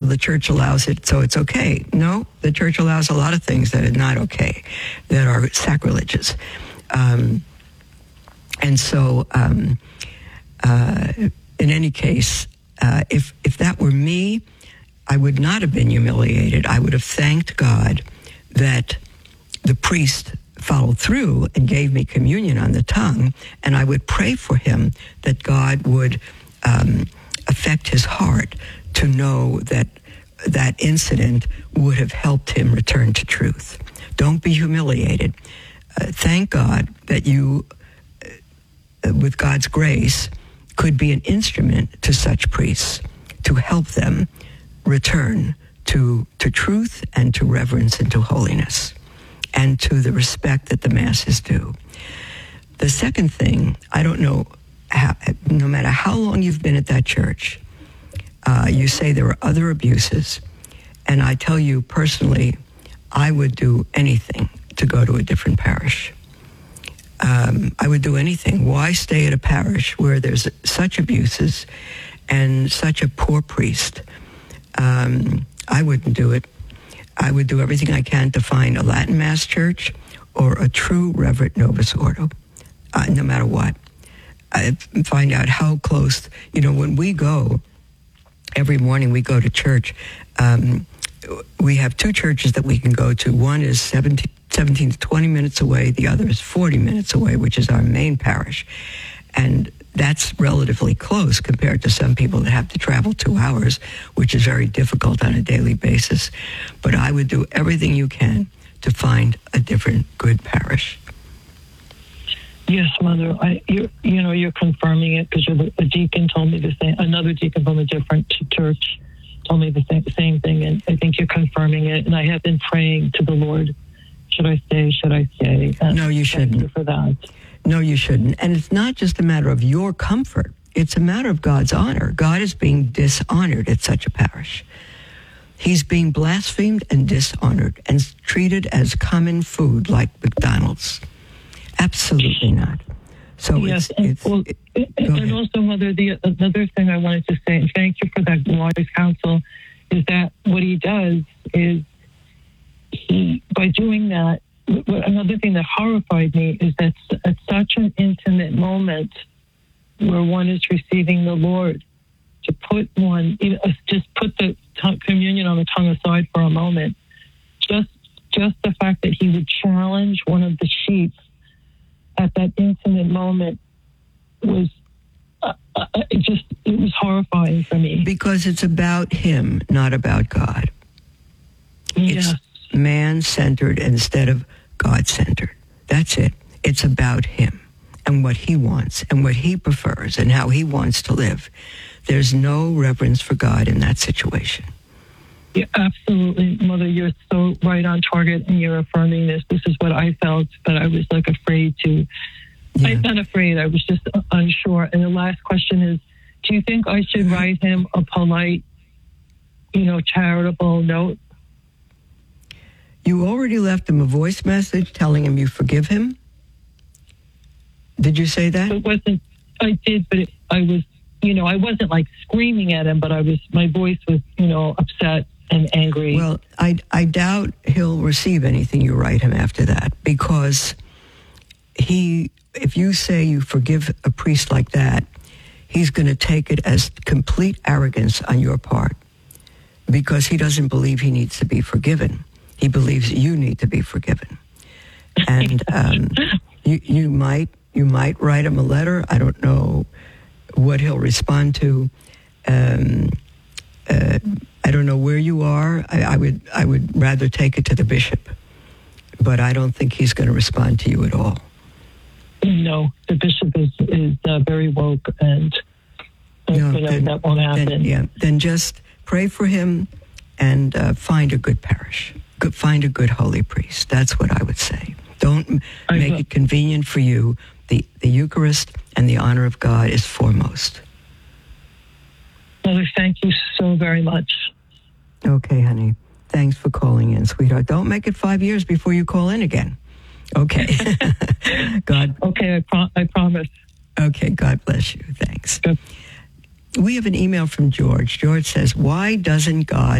the church allows it, so it's okay. No, the church allows a lot of things that are not okay, that are sacrilegious. In any case, if that were me, I would not have been humiliated. I would have thanked God that the priest followed through and gave me communion on the tongue, and I would pray for him that God would affect his heart to know that that incident would have helped him return to truth. Don't be humiliated. Thank God that you, with God's grace, could be an instrument to such priests to help them return to truth and to reverence and to holiness and to the respect that the Mass is due. The second thing, I don't know, no matter how long you've been at that church, you say there were other abuses, and I tell you personally, I would do anything to go to a different parish. I would do anything. Why stay at a parish where there's such abuses and such a poor priest? I wouldn't do it. I would do everything I can to find a Latin Mass church or a true Reverend Novus Ordo, no matter what. I find out how close, when we go, every morning we go to church, we have two churches that we can go to. One is 17 to 20 minutes away. The other is 40 minutes away, which is our main parish. And that's relatively close compared to some people that have to travel 2 hours, which is very difficult on a daily basis. But I would do everything you can to find a different good parish. Yes, Mother. You're confirming it because a deacon told me the same. Another deacon from a different church told me the same thing, and I think you're confirming it. And I have been praying to the Lord. Should I stay? Should I stay? No, you shouldn't. Thank you for that. No, you shouldn't. And it's not just a matter of your comfort. It's a matter of God's honor. God is being dishonored at such a parish. He's being blasphemed and dishonored and treated as common food like McDonald's. Absolutely not. So yes, and also, Mother, the another thing I wanted to say, and thank you for that wise counsel, is that what he does is by doing that, another thing that horrified me is that at such an intimate moment where one is receiving the Lord, to put one, just put the communion on the tongue aside for a moment, just the fact that he would challenge one of the sheep at that intimate moment was it was horrifying for me. Because it's about him, not about God. Yes. It's man-centered instead of God-centered. That's it. It's about him and what he wants and what he prefers and how he wants to live. There's no reverence for God in that situation. Yeah, absolutely, Mother. You're so right on target, and you're affirming this. This is what I felt, but I was afraid to. Yeah. I'm not afraid. I was just unsure. And the last question is: do you think I should write him a polite, charitable note? You already left him a voice message telling him you forgive him. Did you say that? It wasn't. I did, but I was. I wasn't screaming at him, but my voice was, upset and angry. Well, I doubt he'll receive anything you write him after that, because if you say you forgive a priest like that, he's going to take it as complete arrogance on your part, because he doesn't believe he needs to be forgiven. He believes you need to be forgiven. And you might write him a letter. I don't know what he'll respond to. I don't know where you are. I would rather take it to the bishop, but I don't think he's going to respond to you at all. No, the bishop is very woke, and that won't happen. Then just pray for him and find a good parish. Find a good holy priest. That's what I would say. Don't make it convenient for you. The Eucharist and the honor of God is foremost. Mother, thank you so very much. Okay, honey. Thanks for calling in, sweetheart. Don't make it 5 years before you call in again. Okay. God. Okay, I promise. Okay, God bless you. Thanks. Good. We have an email from George. George says, why doesn't God